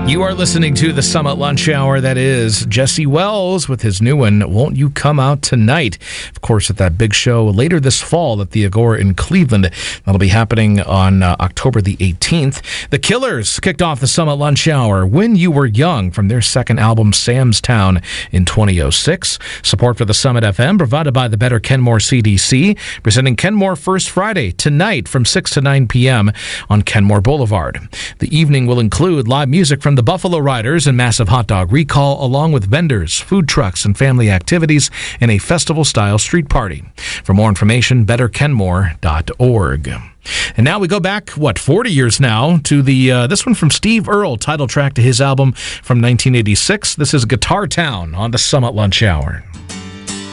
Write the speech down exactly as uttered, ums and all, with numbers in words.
You are listening to the Summit Lunch Hour. That is Jesse Wells with his new one, Won't You Come Out Tonight? Of course, at that big show later this fall at the Agora in Cleveland. That'll be happening on uh, October the eighteenth. The Killers kicked off the Summit Lunch Hour, When You Were Young, from their second album, Sam's Town, in twenty oh six. Support for the Summit F M provided by the Better Kenmore C D C, presenting Kenmore First Friday tonight from six to nine p.m. on Kenmore Boulevard. The evening will include live music from the Buffalo Riders and Massive Hot Dog Recall, along with vendors, food trucks, and family activities in a festival-style street party. For more information, better kenmore dot org. And now we go back, what, forty years now, to the uh, this one from Steve Earle, title track to his album from nineteen eighty-six. This is Guitar Town on the Summit Lunch Hour.